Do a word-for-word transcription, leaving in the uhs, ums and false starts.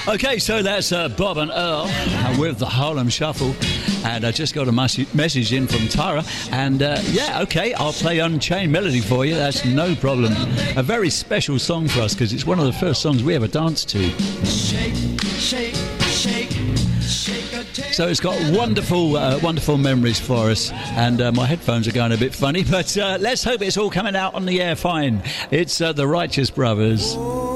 Okay, so that's uh, Bob and Earl uh, with the Harlem Shuffle. And I just got a mes- message in from Tara. And uh, yeah, okay, I'll play Unchained Melody for you. That's no problem. A very special song for us because it's one of the first songs we ever danced to. Shake, shake, shake. So it's got wonderful, uh, wonderful memories for us, and uh, my headphones are going a bit funny, but uh, let's hope it's all coming out on the air fine. It's uh, the Righteous Brothers.